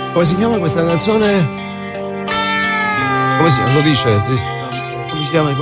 Come si chiama questa canzone? Come si lo dice? Come si chiama?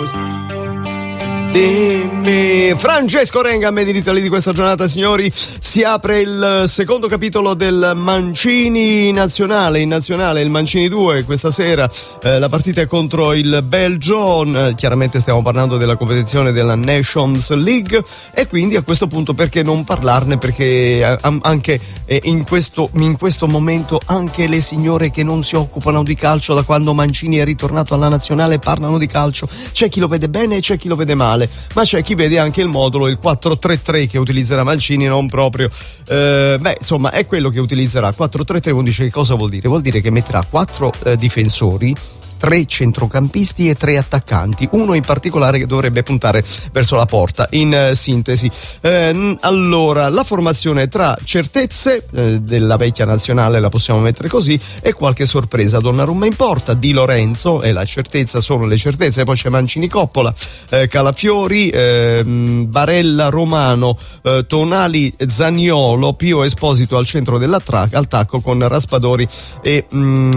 Dimmi. Francesco Renga, a me di Italy di questa giornata, signori. Si apre il secondo capitolo del Mancini nazionale. In nazionale il Mancini 2 questa sera, la partita è contro il Belgio. Chiaramente stiamo parlando della competizione della Nations League, e quindi a questo punto perché non parlarne, perché anche in questo momento anche le signore che non si occupano di calcio da quando Mancini è ritornato alla nazionale parlano di calcio. C'è chi lo vede bene e c'è chi lo vede male, ma c'è chi vede anche il modulo, il 4-3-3 che utilizzerà Mancini, non proprio insomma è quello che utilizzerà. 4-3-3 uno dice che cosa vuol dire? Vuol dire che metterà 4 difensori, 3 centrocampisti e 3 attaccanti, uno in particolare che dovrebbe puntare verso la porta, in sintesi. Allora, la formazione tra certezze della vecchia nazionale, la possiamo mettere così, e qualche sorpresa. Donnarumma in porta, Di Lorenzo, e la certezza sono le certezze, poi c'è Mancini Coppola, Calafiori, Barella Romano, Tonali Zaniolo, Pio Esposito al centro dell'attacco con Raspadori e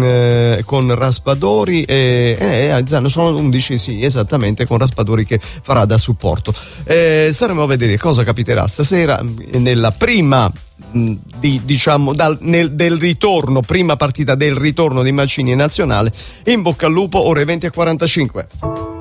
sono 11, sì, esattamente, con Raspadori che farà da supporto. Staremo a vedere cosa capiterà stasera nella prima del ritorno, prima partita del ritorno di Mancini in nazionale. In bocca al lupo, ore 20:45.